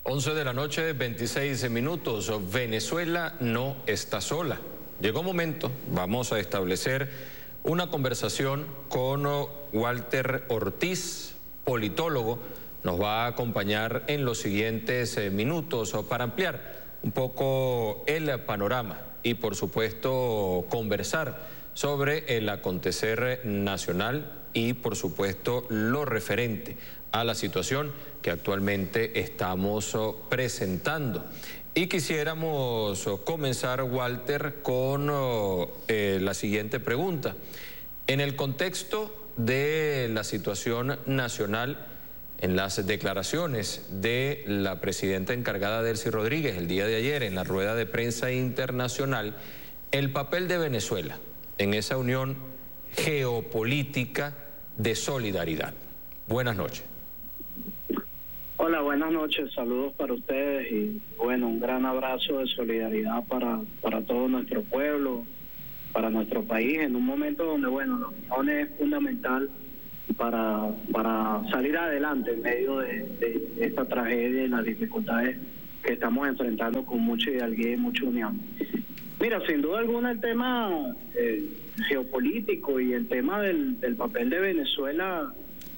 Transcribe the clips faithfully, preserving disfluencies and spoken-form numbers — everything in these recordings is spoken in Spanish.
once de la noche, veintiséis minutos. Venezuela no está sola. Llegó momento, vamos a establecer una conversación con Walter Ortiz, politólogo. Nos va a acompañar en los siguientes minutos para ampliar un poco el panorama y, por supuesto, conversar sobre el acontecer nacional y, por supuesto, lo referente a la situación que actualmente estamos presentando. Y quisiéramos comenzar, Walter, con eh, la siguiente pregunta. En el contexto de la situación nacional, en las declaraciones de la presidenta encargada Delcy Rodríguez el día de ayer en la rueda de prensa internacional, el papel de Venezuela en esa unión geopolítica de solidaridad. Buenas noches. Hola, buenas noches, saludos para ustedes y bueno, un gran abrazo de solidaridad para, para todo nuestro pueblo, para nuestro país, en un momento donde, bueno, la unión es fundamental para, para salir adelante en medio de, de esta tragedia y las dificultades que estamos enfrentando con mucha hidalguía y mucha unión. Mira, sin duda alguna el tema eh, geopolítico y el tema del, del papel de Venezuela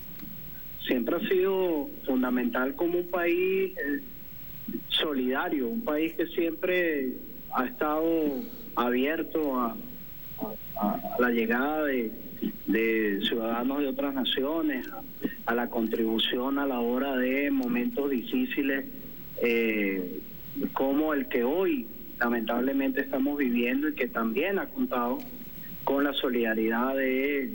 siempre ha sido fundamental como un país eh, solidario, un país que siempre ha estado abierto a, a, a la llegada de, de ciudadanos de otras naciones, a, a la contribución a la hora de momentos difíciles eh, como el que hoy lamentablemente estamos viviendo y que también ha contado con la solidaridad de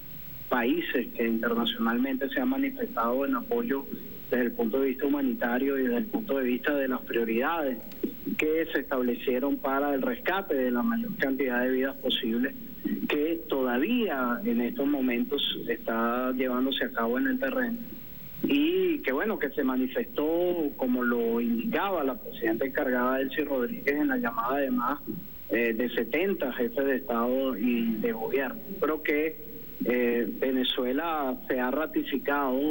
países que internacionalmente se han manifestado en apoyo desde el punto de vista humanitario y desde el punto de vista de las prioridades que se establecieron para el rescate de la mayor cantidad de vidas posible, que todavía en estos momentos está llevándose a cabo en el terreno y que bueno, que se manifestó como lo indicaba la presidenta encargada Delcy Rodríguez en la llamada de más eh, de setenta jefes de Estado y de gobierno. Creo que Eh, Venezuela se ha ratificado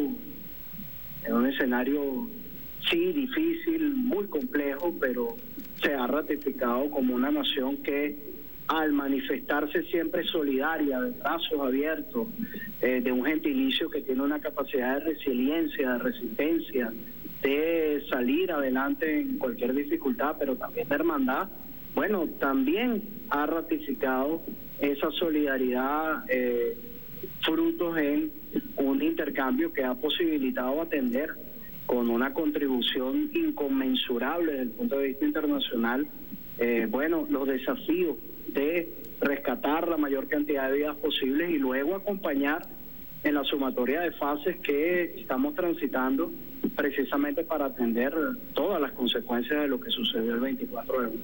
en un escenario, sí, difícil, muy complejo, pero se ha ratificado como una nación que al manifestarse siempre solidaria, de brazos abiertos, eh, de un gentilicio que tiene una capacidad de resiliencia, de resistencia, de salir adelante en cualquier dificultad, pero también de hermandad, bueno, también ha ratificado esa solidaridad eh, frutos en un intercambio que ha posibilitado atender con una contribución inconmensurable desde el punto de vista internacional, eh, bueno, los desafíos de rescatar la mayor cantidad de vidas posibles y luego acompañar en la sumatoria de fases que estamos transitando precisamente para atender todas las consecuencias de lo que sucedió el veinticuatro de junio.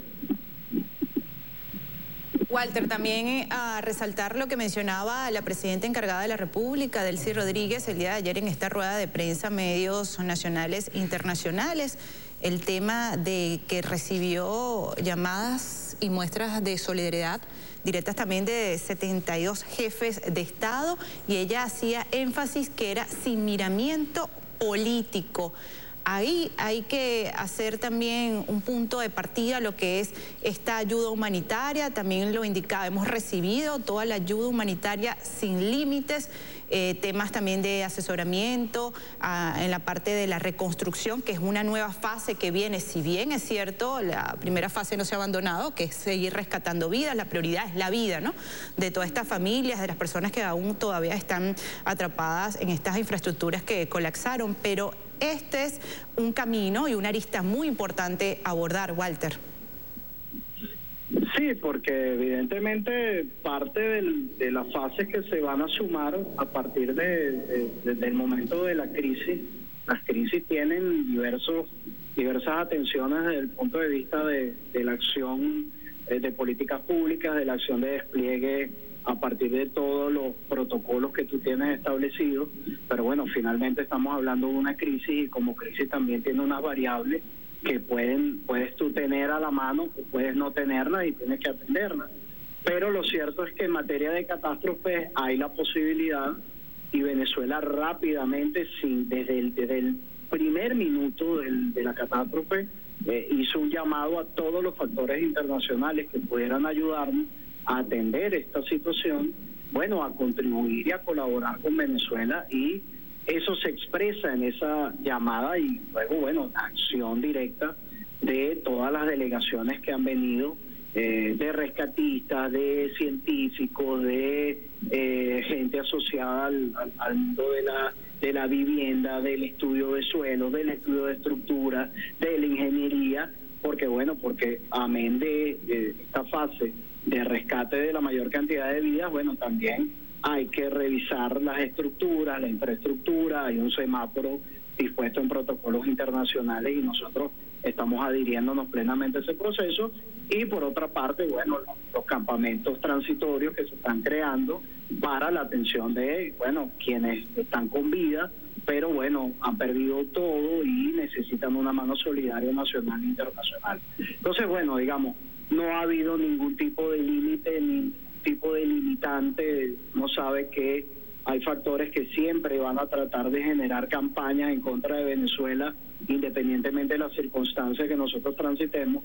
Walter, también eh, a resaltar lo que mencionaba la presidenta encargada de la República, Delcy Rodríguez, el día de ayer en esta rueda de prensa, medios nacionales e internacionales, el tema de que recibió llamadas y muestras de solidaridad directas también de setenta y dos jefes de Estado, y ella hacía énfasis que era sin miramiento político. Ahí hay que hacer también un punto de partida lo que es esta ayuda humanitaria, también lo indicaba, hemos recibido toda la ayuda humanitaria sin límites, eh, temas también de asesoramiento ah, en la parte de la reconstrucción, que es una nueva fase que viene, si bien es cierto, la primera fase no se ha abandonado, que es seguir rescatando vidas, la prioridad es la vida, ¿no?, de todas estas familias, de las personas que aún todavía están atrapadas en estas infraestructuras que colapsaron, pero este es un camino y una arista muy importante a abordar, Walter. Sí, porque evidentemente parte del, de las fases que se van a sumar a partir de, de, de, del momento de la crisis, las crisis tienen diversos, diversas atenciones desde el punto de vista de, de la acción eh, de políticas públicas, de la acción de despliegue a partir de todos los protocolos que tú tienes establecidos, pero bueno, finalmente estamos hablando de una crisis y como crisis también tiene unas variables que pueden puedes tú tener a la mano o puedes no tenerlas y tienes que atenderlas. Pero lo cierto es que en materia de catástrofes hay la posibilidad y Venezuela rápidamente, sin, desde, el, desde el primer minuto del, de la catástrofe eh, hizo un llamado a todos los factores internacionales que pudieran ayudarnos a atender esta situación, bueno, a contribuir y a colaborar con Venezuela, y eso se expresa en esa llamada y luego, bueno, la acción directa de todas las delegaciones que han venido, eh, de rescatistas, de científicos, de eh, gente asociada al, al, al mundo de la de la vivienda, del estudio de suelos, del estudio de estructuras, de la ingeniería, porque bueno, porque amén de, de esta fase de rescate de la mayor cantidad de vidas, bueno, también hay que revisar las estructuras, la infraestructura, hay un semáforo dispuesto en protocolos internacionales y nosotros estamos adhiriéndonos plenamente a ese proceso. Y por otra parte, bueno, los campamentos transitorios que se están creando para la atención de, bueno, quienes están con vida, pero bueno, han perdido todo y necesitan una mano solidaria nacional e internacional. Entonces, bueno, digamos, no ha habido ningún tipo de límite, ningún tipo de limitante. No sabe que hay factores que siempre van a tratar de generar campañas en contra de Venezuela, independientemente de las circunstancias que nosotros transitemos.